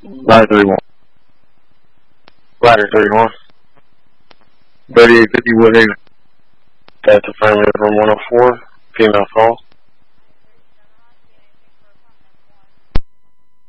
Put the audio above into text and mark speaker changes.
Speaker 1: Ladder 31. Ladder 31. 3850 Woodhaven. That's a family from 104. Female call.